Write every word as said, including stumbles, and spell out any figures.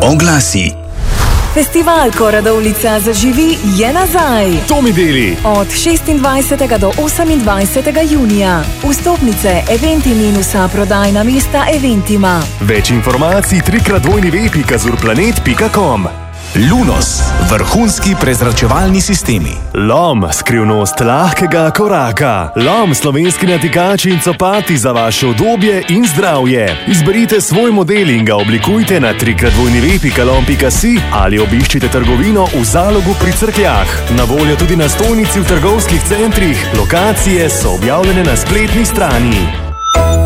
Oglasi. Festival Ko Radovljica zaživi je nazaj. To mi deli. Od šestindvajsetega do osemindvajsetega junija. Vstopnice Eventi Minusa, prodajna mesta Eventima. Več informacij trikrat dvojni ve pika zurplanet pika com. Lunos, vrhunski prezračevalni sistemi. Lom, skrivnost lahkega koraka. Lom, slovenski natikači in copati za vaše udobje in zdravje. Izberite svoj model in ga oblikujte na trikrat dvojni ve pika lom pika si ali obiščite trgovino v Zalogu pri Cerkljah. Na voljo tudi na stojnici v trgovskih centrih. Lokacije so objavljene na spletni strani.